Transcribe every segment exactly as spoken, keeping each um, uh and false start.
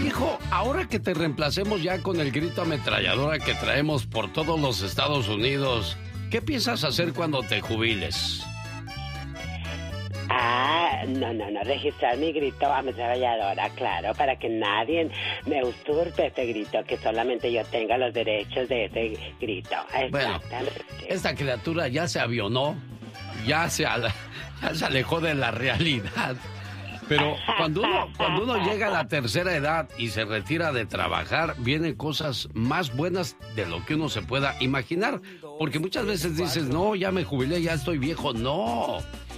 hijo, ahora que te reemplacemos ya con el grito ametralladora que traemos por todos los Estados Unidos, ¿qué piensas hacer cuando te jubiles? Ah, no, no, no, registrar mi grito ametralladora, claro, para que nadie me usurpe ese grito, que solamente yo tenga los derechos de ese grito. Bueno, esta criatura ya se avionó, ya se, ala, ya se alejó de la realidad. Pero cuando uno, cuando uno llega a la tercera edad y se retira de trabajar, vienen cosas más buenas de lo que uno se pueda imaginar. Porque muchas veces dices, no, ya me jubilé, ya estoy viejo. No.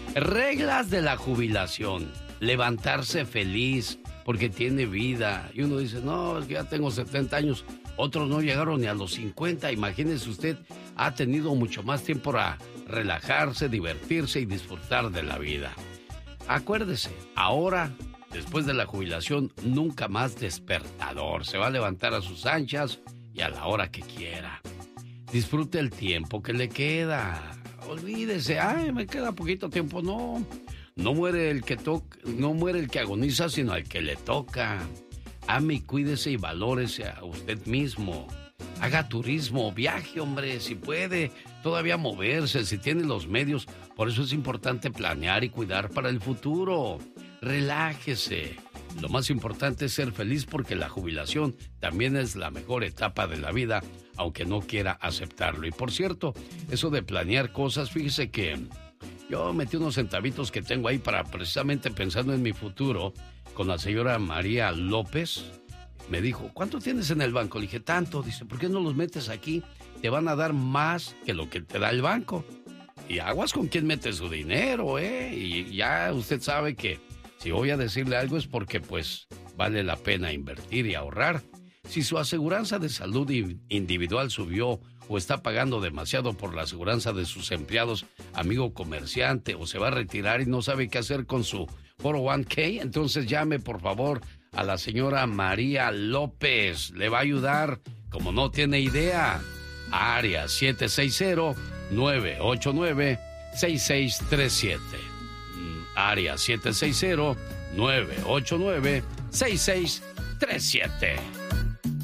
Reglas de la jubilación. Levantarse feliz porque tiene vida. Y uno dice, no, es que ya tengo setenta años. Otros no llegaron ni a los cincuenta. Imagínese usted, ha tenido mucho más tiempo para relajarse, divertirse y disfrutar de la vida. Acuérdese, ahora, después de la jubilación, nunca más despertador. Se va a levantar a sus anchas y a la hora que quiera. Disfrute el tiempo que le queda. Olvídese, ay, me queda poquito tiempo. No, no muere el que toca, no muere el que agoniza, sino el que le toca. Ame y cuídese y valórese a usted mismo. Haga turismo, viaje, hombre, si puede, todavía moverse, si tiene los medios. Por eso es importante planear y cuidar para el futuro. Relájese. Lo más importante es ser feliz porque la jubilación también es la mejor etapa de la vida, aunque no quiera aceptarlo. Y por cierto, eso de planear cosas, fíjese que yo metí unos centavitos que tengo ahí para precisamente pensando en mi futuro con la señora María López. Me dijo, ¿cuánto tienes en el banco? Le dije, tanto. Dice, ¿por qué no los metes aquí? Te van a dar más que lo que te da el banco. Y aguas con quién mete su dinero, ¿eh? Y ya usted sabe que si voy a decirle algo es porque, pues, vale la pena invertir y ahorrar. Si su aseguranza de salud individual subió o está pagando demasiado por la aseguranza de sus empleados, amigo comerciante, o se va a retirar y no sabe qué hacer con su cuatro oh uno k, entonces llame, por favor, a la señora María López. Le va a ayudar, como no tiene idea. Área siete seis cero, nueve ocho nueve, seis seis tres siete. Área siete seis cero, nueve ocho nueve, seis seis tres siete.